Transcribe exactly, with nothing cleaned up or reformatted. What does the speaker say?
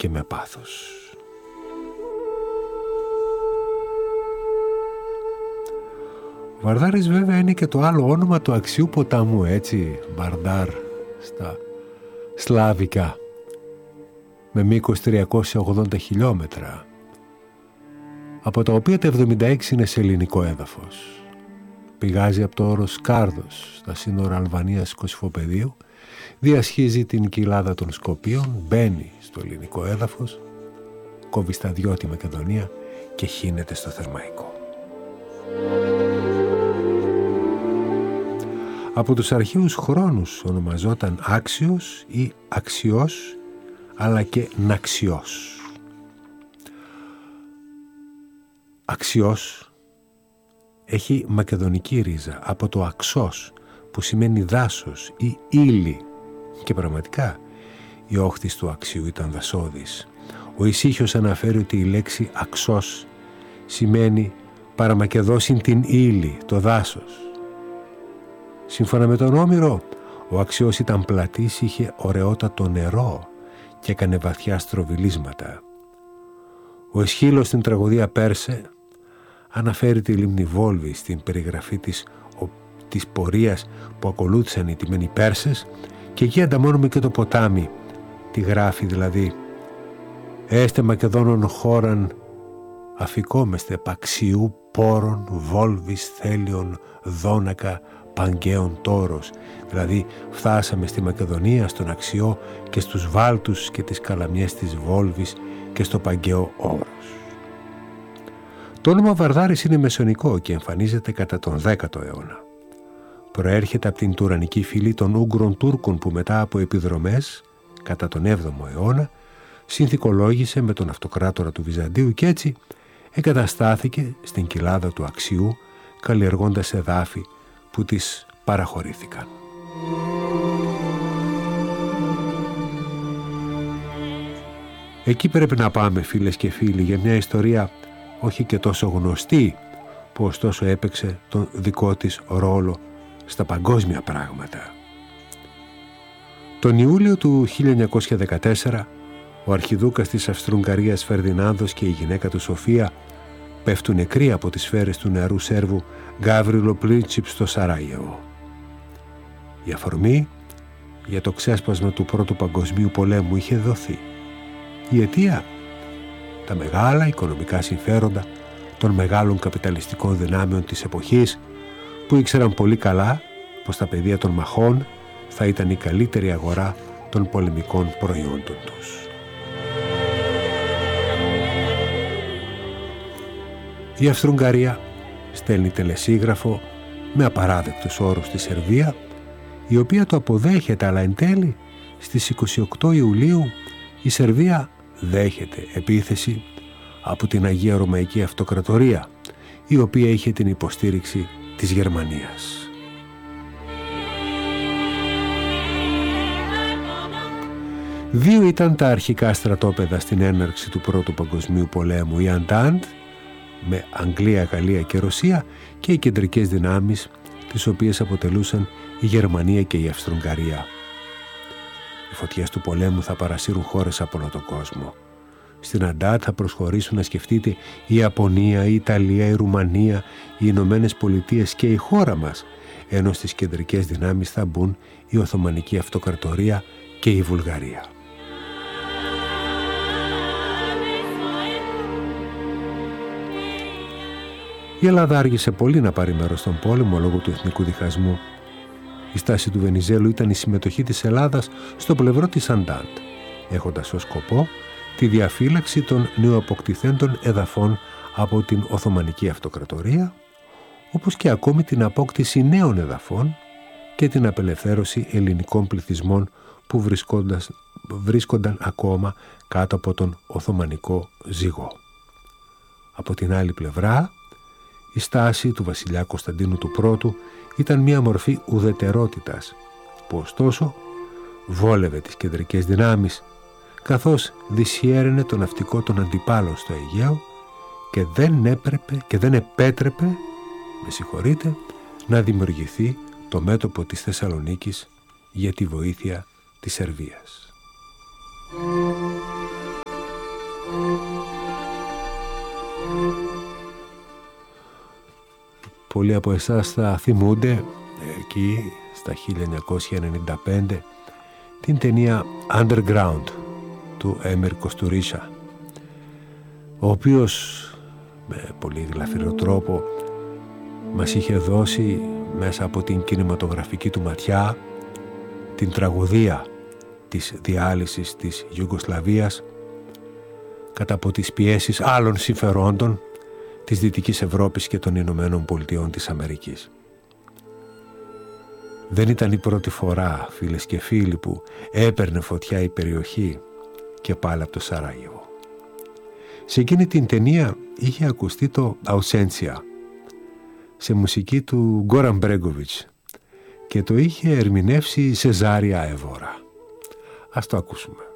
και με πάθος. Ο Βαρδάρης βέβαια είναι και το άλλο όνομα του αξιού ποταμού, έτσι, Βαρδάρ στα σλάβικα, με μήκος τριακόσια ογδόντα χιλιόμετρα, από τα οποία τα εβδομήντα έξι είναι σε ελληνικό έδαφος. Πηγάζει από το όρος Σκάρδος, στα σύνορα Αλβανίας Κωσυφοπεδίου, διασχίζει την κοιλάδα των Σκοπίων, μπαίνει στο ελληνικό έδαφος, κόβει στα δυο τη Μακεδονία και χύνεται στο Θερμαϊκό. Από τους αρχαίους χρόνους ονομαζόταν Άξιος ή Αξιός, αλλά και Ναξιός. Αξιός έχει μακεδονική ρίζα από το αξός, που σημαίνει δάσος ή ύλη, και πραγματικά η όχθης του Αξιού ήταν δασώδης. Ο Ησύχιος αναφέρει ότι η λέξη αξός σημαίνει παραμακεδόσιν την ύλη, το δάσος. Σύμφωνα με τον Όμηρο, ο Αξιός ήταν πλατής, είχε ωραιότατο νερό και έκανε βαθιά στροβιλίσματα. Ο Αισχύλος στην τραγωδία Πέρσε αναφέρει τη λίμνη Βόλβη στην περιγραφή της, ο, της πορείας που ακολούθησαν οι τιμένοι Πέρσες, και εκεί ανταμώνουμε και το ποτάμι, τη γράφει δηλαδή «Έστε Μακεδόνων χώραν αφικόμεστε παξιού πόρων Βόλβης θέλιον δόνακα Παγκαίων Τόρος», δηλαδή φτάσαμε στη Μακεδονία, στον Αξιό και στους βάλτους και τις καλαμιές της Βόλβης και στο Παγκαίο Όρος. Το όνομα Βαρδάρης είναι μεσαιωνικό και εμφανίζεται κατά τον δέκατο αιώνα. Προέρχεται από την τουρανική φυλή των Ούγγρων Τούρκων που μετά από επιδρομές κατά τον έβδομο αιώνα συνθηκολόγησε με τον αυτοκράτορα του Βυζαντίου και έτσι εγκαταστάθηκε στην κοιλάδα του Αξιού, καλλιεργώντας εδάφη που της παραχωρήθηκαν. Εκεί πρέπει να πάμε, φίλες και φίλοι, για μια ιστορία όχι και τόσο γνωστή, που ωστόσο έπαιξε τον δικό της ρόλο στα παγκόσμια πράγματα. Τον Ιούλιο του χίλια εννιακόσια δεκατέσσερα, ο αρχιδούκας της Αυστρο-Ουγγαρίας Φερδινάνδος και η γυναίκα του Σοφία πέφτουν νεκροί από τις σφαίρες του νεαρού Σέρβου Γκάβριλο Πρίντσιπ στο Σαράγεβο. Η αφορμή για το ξέσπασμα του Πρώτου Παγκοσμίου Πολέμου είχε δοθεί. Η αιτία, τα μεγάλα οικονομικά συμφέροντα των μεγάλων καπιταλιστικών δυνάμεων της εποχής, που ήξεραν πολύ καλά πως τα πεδία των μαχών θα ήταν η καλύτερη αγορά των πολεμικών προϊόντων τους. Η Αυστρο-Ουγγαρία στέλνει τελεσίγραφο με απαράδεκτους όρους στη Σερβία, η οποία το αποδέχεται, αλλά εν τέλει στις είκοσι οκτώ Ιουλίου η Σερβία δέχεται επίθεση από την Αγία Ρωμαϊκή Αυτοκρατορία, η οποία είχε την υποστήριξη της Γερμανίας. Δύο ήταν τα αρχικά στρατόπεδα στην έναρξη του Πρώτου Παγκοσμίου Πολέμου, η Αντάντ με Αγγλία, Γαλλία και Ρωσία και οι κεντρικές δυνάμεις, τις οποίες αποτελούσαν η Γερμανία και η Αυστρο-Ουγγαρία. Οι φωτιές του πολέμου θα παρασύρουν χώρες από όλο τον κόσμο. Στην Αντάντ θα προσχωρήσουν, να σκεφτείτε, η Ιαπωνία, η Ιταλία, η Ρουμανία, οι Ηνωμένες Πολιτείες και η χώρα μας, ενώ στις κεντρικές δυνάμεις θα μπουν η Οθωμανική Αυτοκρατορία και η Βουλγαρία. Η Ελλάδα άργησε πολύ να πάρει μέρος στον πόλεμο λόγω του εθνικού διχασμού. Η στάση του Βενιζέλου ήταν η συμμετοχή της Ελλάδας στο πλευρό της Αντάντ, έχοντας ως σκοπό τη διαφύλαξη των νεοαποκτηθέντων εδαφών από την Οθωμανική Αυτοκρατορία, όπως και ακόμη την απόκτηση νέων εδαφών και την απελευθέρωση ελληνικών πληθυσμών που βρίσκονταν ακόμα κάτω από τον Οθωμανικό ζυγό. Από την άλλη πλευρά, η στάση του βασιλιά Κωνσταντίνου του Πρώτου ήταν μια μορφή ουδετερότητας, που ωστόσο βόλευε τις κεντρικές δυνάμεις, καθώς δυσχέραινε το ναυτικό των αντιπάλων στο Αιγαίο και δεν έπρεπε και δεν επέτρεπε, με συγχωρείτε, να δημιουργηθεί το μέτωπο της Θεσσαλονίκης για τη βοήθεια της Σερβίας. πολλοί από εσάς θα θυμούνται εκεί στα χίλια εννιακόσια ενενήντα πέντε την ταινία Underground του Έμερ Κοστουρίσα, ο οποίος με πολύ γλαφυρό τρόπο μας είχε δώσει μέσα από την κινηματογραφική του ματιά την τραγωδία της διάλυσης της Ιουγκοσλαβίας κατά από τις πιέσεις άλλων συμφερόντων της Δυτικής Ευρώπης και των Ηνωμένων Πολιτειών της Αμερικής. Δεν ήταν η πρώτη φορά, φίλες και φίλοι, που έπαιρνε φωτιά η περιοχή και πάλι από το Σαράγεβο. Σε εκείνη την ταινία είχε ακουστεί το «Αουσέντσια» σε μουσική του Γκόραν Μπρέγκοβιτς και το είχε ερμηνεύσει η Σεζάρια Εύωρα. Ας το ακούσουμε.